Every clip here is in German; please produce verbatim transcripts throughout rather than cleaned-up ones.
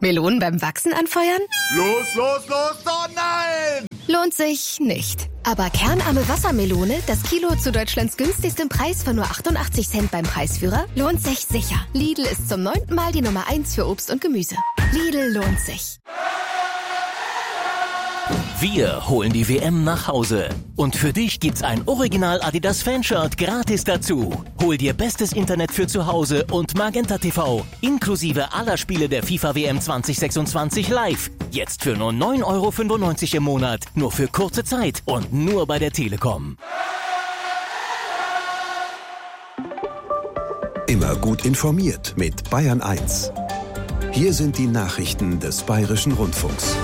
Melonen beim Wachsen anfeuern? Los, los, los, oh nein! Lohnt sich nicht. Aber kernarme Wassermelone, das Kilo zu Deutschlands günstigstem Preis von nur achtundachtzig Cent beim Preisführer, lohnt sich sicher. Lidl ist zum neunten Mal die Nummer eins für Obst und Gemüse. Lidl lohnt sich. Wir holen die W M nach Hause. Und für dich gibt's ein Original Adidas Fanshirt gratis dazu. Hol dir bestes Internet für zu Hause und Magenta T V. Inklusive aller Spiele der FIFA W M zwanzig sechsundzwanzig live. Jetzt für nur neun Euro fünfundneunzig im Monat. Nur für kurze Zeit und nur bei der Telekom. Immer gut informiert mit Bayern eins. Hier sind die Nachrichten des Bayerischen Rundfunks.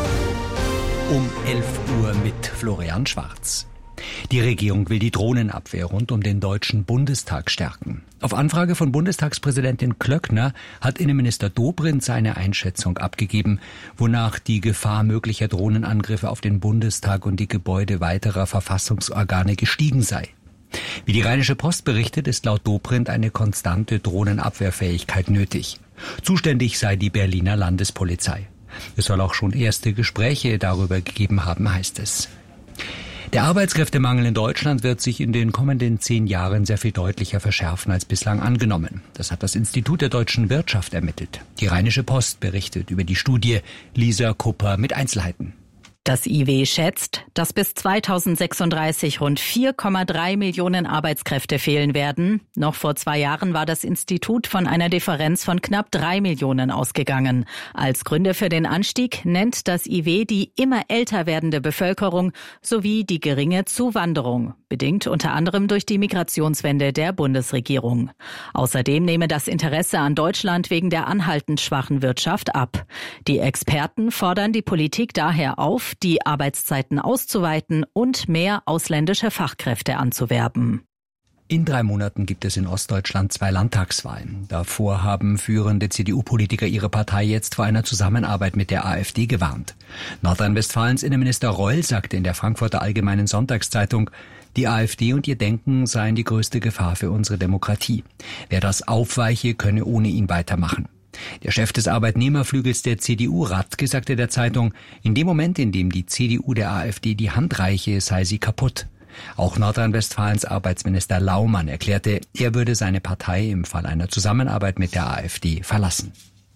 Um elf Uhr mit Florian Schwarz. Die Regierung will die Drohnenabwehr rund um den Deutschen Bundestag stärken. Auf Anfrage von Bundestagspräsidentin Klöckner hat Innenminister Dobrindt seine Einschätzung abgegeben, wonach die Gefahr möglicher Drohnenangriffe auf den Bundestag und die Gebäude weiterer Verfassungsorgane gestiegen sei. Wie die Rheinische Post berichtet, ist laut Dobrindt eine konstante Drohnenabwehrfähigkeit nötig. Zuständig sei die Berliner Landespolizei. Es soll auch schon erste Gespräche darüber gegeben haben, heißt es. Der Arbeitskräftemangel in Deutschland wird sich in den kommenden zehn Jahren sehr viel deutlicher verschärfen als bislang angenommen. Das hat das Institut der deutschen Wirtschaft ermittelt. Die Rheinische Post berichtet über die Studie. Lisa Kupper mit Einzelheiten. Das I W schätzt, dass bis zweitausendsechsunddreißig rund vier Komma drei Millionen Arbeitskräfte fehlen werden. Noch vor zwei Jahren war das Institut von einer Differenz von knapp drei Millionen ausgegangen. Als Gründe für den Anstieg nennt das I W die immer älter werdende Bevölkerung sowie die geringe Zuwanderung, bedingt unter anderem durch die Migrationswende der Bundesregierung. Außerdem nehme das Interesse an Deutschland wegen der anhaltend schwachen Wirtschaft ab. Die Experten fordern die Politik daher auf, die Arbeitszeiten auszuweiten und mehr ausländische Fachkräfte anzuwerben. In drei Monaten gibt es in Ostdeutschland zwei Landtagswahlen. Davor haben führende C D U-Politiker ihre Partei jetzt vor einer Zusammenarbeit mit der AfD gewarnt. Nordrhein-Westfalens Innenminister Reul sagte in der Frankfurter Allgemeinen Sonntagszeitung, die AfD und ihr Denken seien die größte Gefahr für unsere Demokratie. Wer das aufweiche, könne ohne ihn weitermachen. Der Chef des Arbeitnehmerflügels der C D U, Radke, sagte der Zeitung, in dem Moment, in dem die C D U der AfD die Hand reiche, sei sie kaputt. Auch Nordrhein-Westfalens Arbeitsminister Laumann erklärte, er würde seine Partei im Fall einer Zusammenarbeit mit der AfD verlassen.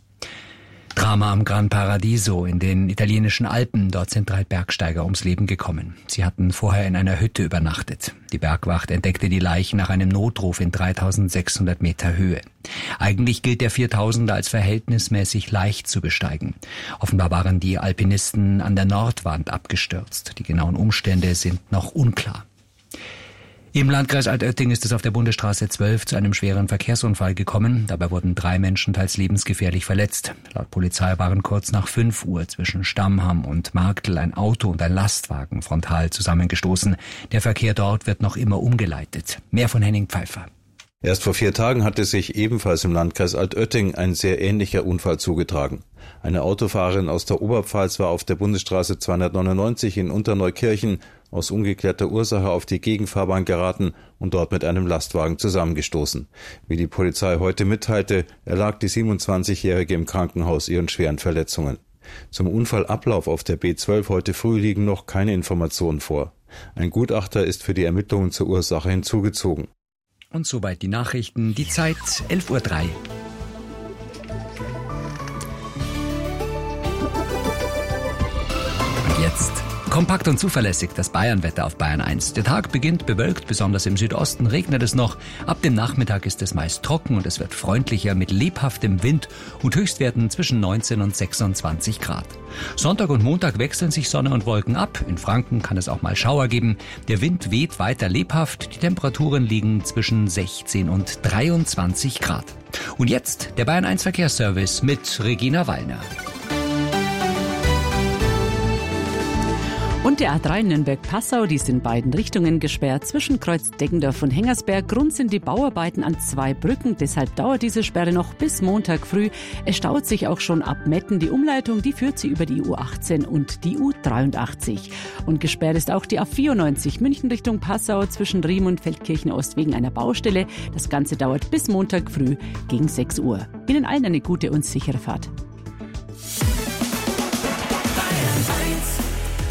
Drama am Gran Paradiso in den italienischen Alpen. Dort sind drei Bergsteiger ums Leben gekommen. Sie hatten vorher in einer Hütte übernachtet. Die Bergwacht entdeckte die Leichen nach einem Notruf in dreitausendsechshundert Meter Höhe. Eigentlich gilt der viertausender als verhältnismäßig leicht zu besteigen. Offenbar waren die Alpinisten an der Nordwand abgestürzt. Die genauen Umstände sind noch unklar. Im Landkreis Altötting ist es auf der Bundesstraße zwölf zu einem schweren Verkehrsunfall gekommen. Dabei wurden drei Menschen teils lebensgefährlich verletzt. Laut Polizei waren kurz nach fünf Uhr zwischen Stammham und Marktl ein Auto und ein Lastwagen frontal zusammengestoßen. Der Verkehr dort wird noch immer umgeleitet. Mehr von Henning Pfeiffer. Erst vor vier Tagen hatte sich ebenfalls im Landkreis Altötting ein sehr ähnlicher Unfall zugetragen. Eine Autofahrerin aus der Oberpfalz war auf der Bundesstraße zweihundertneunundneunzig in Unterneukirchen aus ungeklärter Ursache auf die Gegenfahrbahn geraten und dort mit einem Lastwagen zusammengestoßen. Wie die Polizei heute mitteilte, erlag die siebenundzwanzigjährige im Krankenhaus ihren schweren Verletzungen. Zum Unfallablauf auf der B zwölf heute früh liegen noch keine Informationen vor. Ein Gutachter ist für die Ermittlungen zur Ursache hinzugezogen. Und soweit die Nachrichten. Die Zeit elf Uhr drei. Und jetzt kompakt und zuverlässig das Bayernwetter auf Bayern eins. Der Tag beginnt bewölkt, besonders im Südosten regnet es noch. Ab dem Nachmittag ist es meist trocken und es wird freundlicher mit lebhaftem Wind und Höchstwerten zwischen neunzehn und sechsundzwanzig Grad. Sonntag und Montag wechseln sich Sonne und Wolken ab. In Franken kann es auch mal Schauer geben. Der Wind weht weiter lebhaft. Die Temperaturen liegen zwischen sechzehn und dreiundzwanzig Grad. Und jetzt der Bayern eins Verkehrsservice mit Regina Wallner. Und der A drei Nürnberg-Passau, die ist in beiden Richtungen gesperrt. Zwischen Kreuz Deggendorf und Hengersberg. Grund sind die Bauarbeiten an zwei Brücken. Deshalb dauert diese Sperre noch bis Montag früh. Es staut sich auch schon ab Metten. Die Umleitung, die führt sie über die U achtzehn und die U dreiundachtzig. Und gesperrt ist auch die A vierundneunzig München Richtung Passau zwischen Riem und Feldkirchen-Ost wegen einer Baustelle. Das Ganze dauert bis Montag früh gegen sechs Uhr. Ihnen allen eine gute und sichere Fahrt.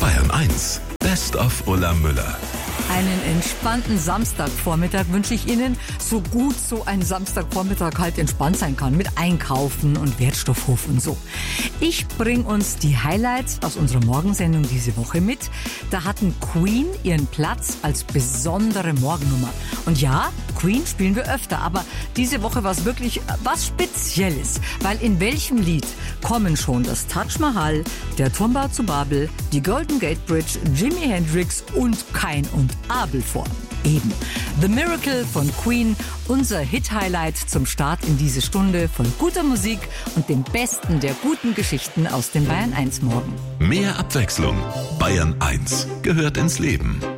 Bayern eins, Best of Ulla Müller. Einen entspannten Samstagvormittag wünsche ich Ihnen, so gut so ein Samstagvormittag halt entspannt sein kann, mit Einkaufen und Wertstoffhof und so. Ich bringe uns die Highlights aus unserer Morgensendung diese Woche mit. Da hatten Queen ihren Platz als besondere Morgennummer. Und ja, Queen spielen wir öfter, aber diese Woche war es wirklich was Spezielles, weil in welchem Lied kommen schon das Taj Mahal, der Turmbau zu Babel, die Golden Gate Bridge, Jimi Hendrix und Kain und Abel vor. Eben. The Miracle von Queen, unser Hit-Highlight zum Start in diese Stunde von guter Musik und dem Besten der guten Geschichten aus dem Bayern eins Morgen. Mehr Abwechslung. Bayern eins gehört ins Leben.